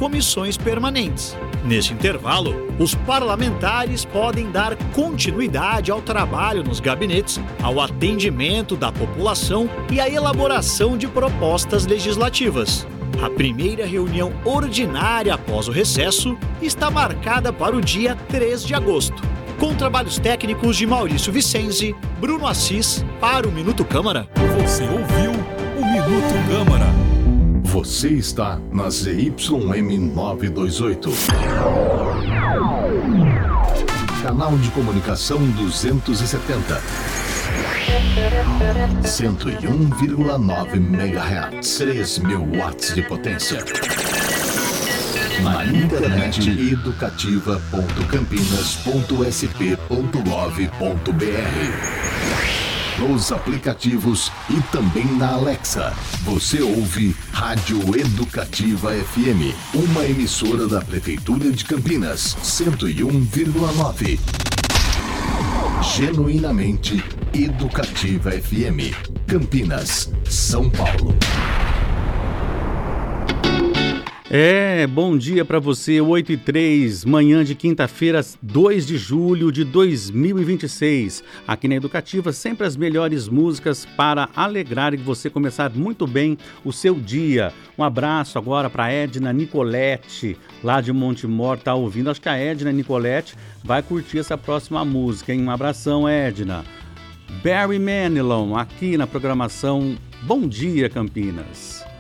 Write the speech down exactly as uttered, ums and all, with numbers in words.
comissões permanentes. Nesse intervalo, os parlamentares podem dar continuidade ao trabalho nos gabinetes, ao atendimento da população e à elaboração de propostas legislativas. A primeira reunião ordinária após o recesso está marcada para o dia três de agosto, com trabalhos técnicos de Maurício Vicenzi, Bruno Assis, para o Minuto Câmara. Você ouviu o Minuto Câmara. Você está na Z Y M novecentos e vinte e oito. Canal de comunicação duzentos e setenta. cento e um vírgula nove megahertz. três mil watts de potência. Na internet educativa ponto campinas ponto s p ponto gov ponto b r. Nos aplicativos e também na Alexa. Você ouve Rádio Educativa F M, uma emissora da Prefeitura de Campinas, cento e um vírgula nove. Genuinamente Educativa F M, Campinas, São Paulo. É, bom dia para você, oito e três, manhã de quinta-feira, dois de julho de dois mil e vinte e seis. Aqui na Educativa, sempre as melhores músicas para alegrar e você começar muito bem o seu dia. Um abraço agora para Edna Nicolete, lá de Montemor, tá ouvindo. Acho que a Edna Nicolete vai curtir essa próxima música, hein? Um abração, Edna. Barry Manilow, aqui na programação Bom Dia Campinas.